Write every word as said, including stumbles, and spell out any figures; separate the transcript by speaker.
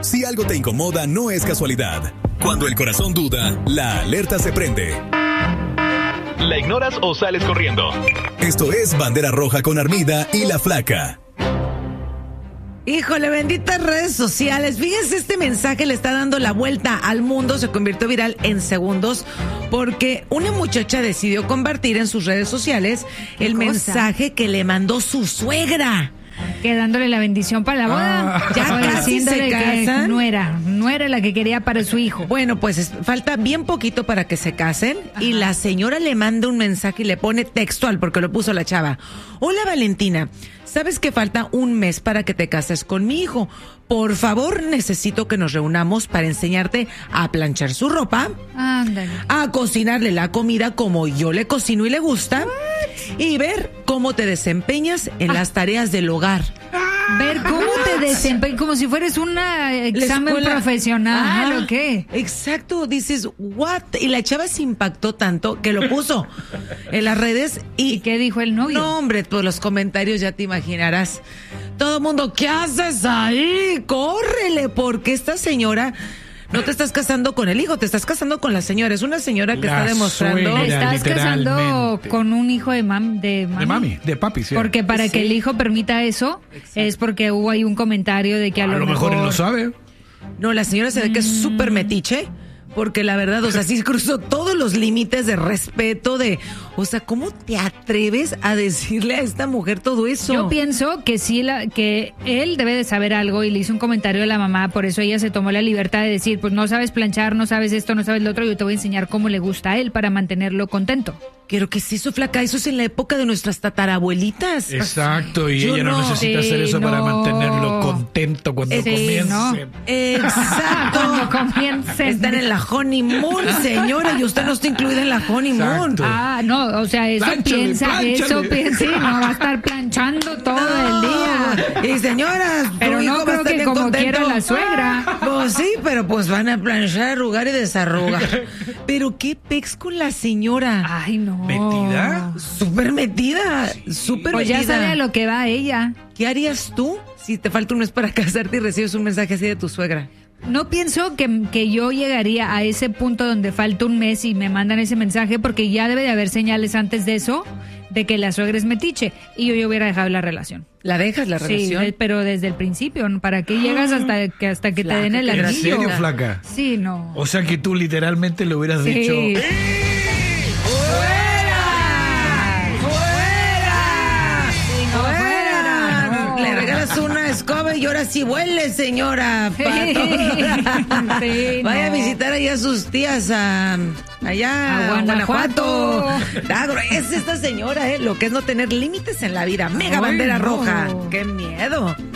Speaker 1: Si algo te incomoda, no es casualidad. Cuando el corazón duda, la alerta se prende. ¿La ignoras o sales corriendo? Esto es Bandera Roja con Armida y La Flaca.
Speaker 2: Híjole, benditas redes sociales. Fíjense, este mensaje le está dando la vuelta al mundo. Se convirtió viral en segundos porque una muchacha decidió compartir en sus redes sociales el
Speaker 3: cosa?
Speaker 2: mensaje que le mandó su suegra.
Speaker 3: Que dándole la bendición para la boda.
Speaker 2: Ah, ya
Speaker 3: o
Speaker 2: casi se
Speaker 3: diciéndole que
Speaker 2: casan.
Speaker 3: no era, no era la que quería para su hijo.
Speaker 2: Bueno, pues es- falta bien poquito para que se casen.
Speaker 3: Ajá.
Speaker 2: Y la señora le manda un mensaje y le pone textual, porque lo puso la chava. Hola, Valentina, sabes que falta un mes para que te cases con mi hijo. Por favor, necesito que nos reunamos para enseñarte a planchar su ropa,
Speaker 3: Ándale.
Speaker 2: a cocinarle la comida como yo le cocino y le gusta, y ver cómo te desempeñas en las tareas del hogar.
Speaker 3: Ver cómo te desempeñas, como si fueras un examen
Speaker 2: escuela-
Speaker 3: profesional,
Speaker 2: Ah,
Speaker 3: ¿o qué?
Speaker 2: Exacto, dices, what? Y la chava se impactó tanto que lo puso en las redes y...
Speaker 3: ¿Y qué dijo el novio?
Speaker 2: No, hombre, pues los comentarios ya te imaginarás. Todo el mundo, ¿qué haces ahí? Córrele, porque esta señora... No te estás casando con el hijo, te estás casando con la señora. Es una señora que
Speaker 4: La
Speaker 2: está demostrando...
Speaker 4: suegra.
Speaker 3: Te estás casando
Speaker 4: literalmente.
Speaker 3: con un hijo de, mam, de mami.
Speaker 4: De mami, de papi, sí.
Speaker 3: Porque para
Speaker 2: Sí.
Speaker 3: que el hijo permita eso, es porque hubo ahí un comentario de que a,
Speaker 4: a lo mejor él lo sabe.
Speaker 2: No, la señora se ve que es súper metiche, porque la verdad, o sea, sí cruzó todos los límites de respeto, de, o sea, ¿cómo te atreves a decirle a esta mujer todo eso?
Speaker 3: Yo pienso que sí, la, que él debe de saber algo y le hizo un comentario a la mamá, por eso ella se tomó la libertad de decir, pues no sabes planchar, no sabes esto, no sabes lo otro, yo te voy a enseñar cómo le gusta a él para mantenerlo contento.
Speaker 2: Pero que sí, eso, flaca, eso es en la época de nuestras tatarabuelitas.
Speaker 4: Exacto, y
Speaker 2: Yo
Speaker 4: ella no,
Speaker 2: no.
Speaker 4: necesita
Speaker 3: Sí,
Speaker 4: hacer eso para
Speaker 3: no.
Speaker 4: mantenerlo contento cuando
Speaker 3: Sí,
Speaker 4: comience.
Speaker 3: no.
Speaker 2: Exacto.
Speaker 3: Cuando comiencen.
Speaker 2: Están en la honeymoon, señora, y usted no está incluida en la honeymoon.
Speaker 4: Exacto.
Speaker 3: Ah, no, o sea, eso
Speaker 4: Plánchale,
Speaker 3: piensa,
Speaker 4: plánchale.
Speaker 3: eso piensa, sí, no va a estar planchando todo el día.
Speaker 2: Y señora, su
Speaker 3: Pero
Speaker 2: hijo
Speaker 3: no
Speaker 2: va a
Speaker 3: creo
Speaker 2: estar
Speaker 3: que
Speaker 2: bien
Speaker 3: como
Speaker 2: contento.
Speaker 3: quiera la suegra.
Speaker 2: Pues sí, pero pues van a planchar, arrugar y desarrugar. Pero qué pex con la señora.
Speaker 3: Ay, no.
Speaker 4: ¿Metida?
Speaker 2: Súper metida, súper
Speaker 3: Pues ya
Speaker 2: metida.
Speaker 3: sabe a lo que va ella.
Speaker 2: ¿Qué harías tú si te falta un mes para casarte y recibes un mensaje así de tu suegra?
Speaker 3: No pienso que, que yo llegaría a ese punto donde falta un mes y me mandan ese mensaje, porque ya debe de haber señales antes de eso de que la suegra es metiche y yo, yo hubiera dejado la relación.
Speaker 2: ¿La dejas la
Speaker 3: Sí,
Speaker 2: relación?
Speaker 3: de- pero desde el principio, ¿no? ¿Para qué llegas hasta que hasta que
Speaker 2: Flaca,
Speaker 3: te den el
Speaker 2: ¿en
Speaker 4: ¿En
Speaker 3: anillo?
Speaker 4: serio, flaca?
Speaker 3: Sí, no.
Speaker 4: O sea que tú literalmente le hubieras
Speaker 3: Sí.
Speaker 4: dicho...
Speaker 2: ¡Fuera! Le regalas una escoba y ahora sí huele, señora. Pato.
Speaker 3: Sí,
Speaker 2: Vaya a
Speaker 3: no.
Speaker 2: visitar allá a sus tías a, allá
Speaker 3: A
Speaker 2: a Guanajuato.
Speaker 3: Guanajuato.
Speaker 2: Está gruesa esta señora, ¿eh? Lo que es no tener límites en la vida. Mega
Speaker 3: Ay,
Speaker 2: bandera
Speaker 3: no.
Speaker 2: roja. ¡Qué miedo!